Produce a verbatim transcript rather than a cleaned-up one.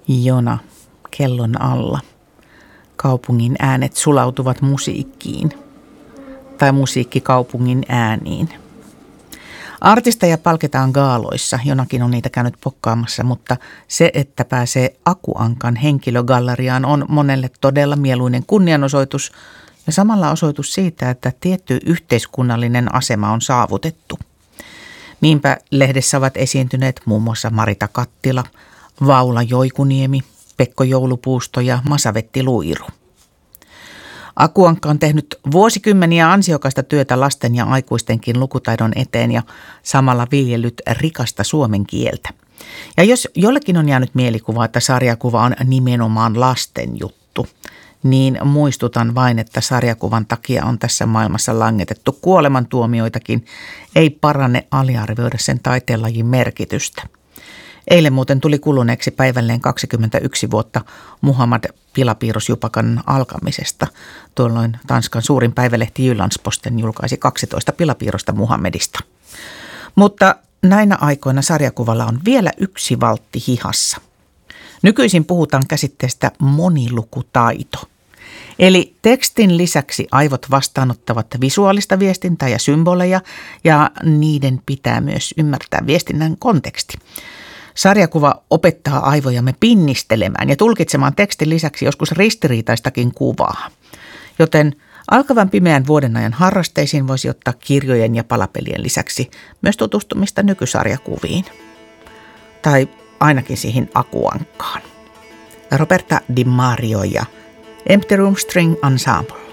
Jona kellon alla. Kaupungin äänet sulautuvat musiikkiin. Tai musiikki kaupungin ääniin. Artisteja palkitaan gaaloissa, Jonakin on niitä käynyt pokkaamassa, mutta se, että pääsee Aku Ankan henkilögalleriaan on monelle todella mieluinen kunnianosoitus ja samalla osoitus siitä, että tietty yhteiskunnallinen asema on saavutettu. Niinpä lehdessä ovat esiintyneet muun muassa Marita Kattila, Vaula Joikuniemi, Pekko Joulupuusto ja Masavetti Luiru. Aku Ankka on tehnyt vuosikymmeniä ansiokasta työtä lasten ja aikuistenkin lukutaidon eteen ja samalla viljellyt rikasta suomen kieltä. Ja jos jollekin on jäänyt mielikuva, että sarjakuva on nimenomaan lasten juttu, niin muistutan vain, että sarjakuvan takia on tässä maailmassa langetettu kuolemantuomioitakin. Ei parane aliarvioida sen taiteenlajin merkitystä. Eilen muuten tuli kuluneeksi päivälleen kaksikymmentäyksi vuotta Muhammad pilapiirrosjupakan alkamisesta. Tuolloin Tanskan suurin päivälehti Jyllandsposten julkaisi kaksitoista pilapiirrosta Muhammedista. Mutta näinä aikoina sarjakuvalla on vielä yksi valtti hihassa. Nykyisin puhutaan käsitteestä monilukutaito. Eli tekstin lisäksi aivot vastaanottavat visuaalista viestintää ja symboleja ja niiden pitää myös ymmärtää viestinnän konteksti. Sarjakuva opettaa aivojamme pinnistelemään ja tulkitsemaan tekstin lisäksi joskus ristiriitaistakin kuvaa. Joten alkavan pimeän vuodenajan harrasteisiin voisi ottaa kirjojen ja palapelien lisäksi myös tutustumista nykysarjakuviin. Tai ainakin siihen Aku Ankkaan. Roberta Di Mario ja Empty Room String Ensemble.